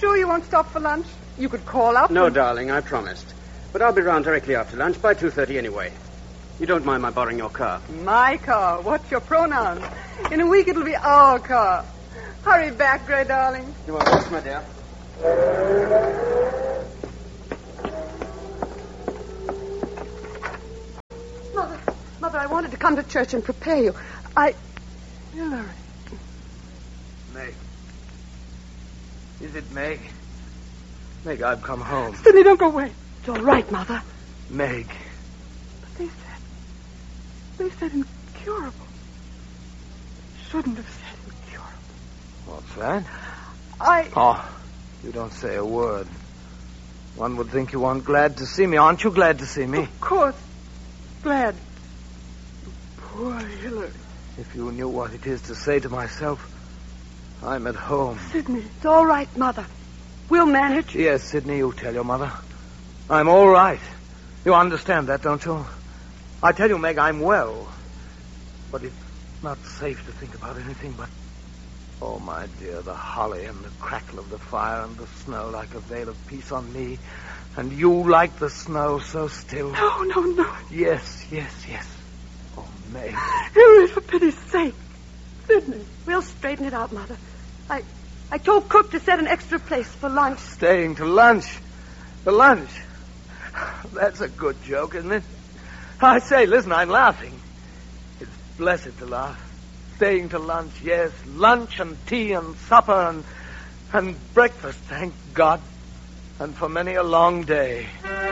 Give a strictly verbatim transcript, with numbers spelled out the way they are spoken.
sure you won't stop for lunch? You could call up. No, and... darling, I promised. But I'll be round directly after lunch by two thirty anyway. You don't mind my borrowing your car? My car? What's your pronouns? In a week it'll be our car. Hurry back, Gray darling. You are welcome, my dear. Mother, Mother, I wanted to come to church and prepare you. I... Hillary. Meg. Is it Meg? Meg, I've come home. Sidney, don't go away. It's all right, Mother. Meg. But they said... They said incurable. Shouldn't have said incurable. What's that? I... Oh, you don't say a word. One would think you aren't glad to see me. Aren't you glad to see me? Of course. Glad. Poor Hillary. If you knew what it is to say to myself, I'm at home. Sidney, it's all right, Mother. We'll manage. Yes, Sidney, you tell your mother. I'm all right. You understand that, don't you? I tell you, Meg, I'm well. But it's not safe to think about anything but... Oh, my dear, the holly and the crackle of the fire and the snow like a veil of peace on me. And you like the snow so still. No, no, no. Yes, yes, yes. Oh, Meg. Hillary, for pity's sake. Sidney. We'll straighten it out, Mother. I I told Cook to set an extra place for lunch. Staying to lunch. For lunch. That's a good joke, isn't it? I say, listen, I'm laughing. It's blessed to laugh. Staying to lunch, yes. Lunch and tea and supper and, and breakfast, thank God. And for many a long day.